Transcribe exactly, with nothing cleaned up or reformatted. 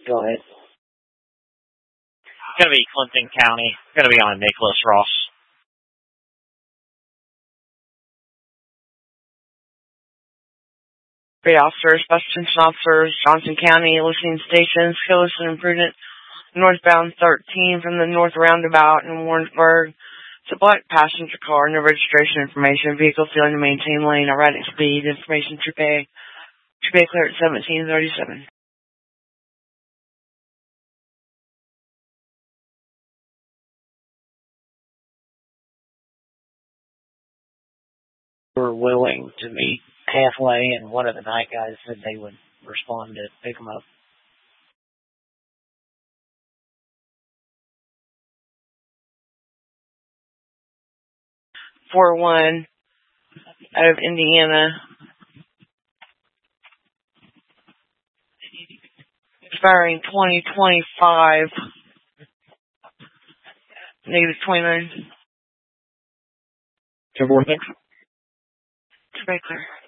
Go ahead. It's going to be Clinton County. It's going to be on Nicholas Ross. Three officers, bus attention officers, Johnson County, listening stations, Hillison and Prudent, northbound thirteen from the north roundabout in Warrensburg. It's a black passenger car, no registration information, vehicle failing to maintain lane, erratic speed, information Troop A. Troop A clear at seventeen thirty-seven. We're willing to meet halfway, and one of the night guys said they would respond to pick them up. four one out of Indiana. Expiring twenty twenty-five. Negative twenty-nine. ten four six. It's very clear.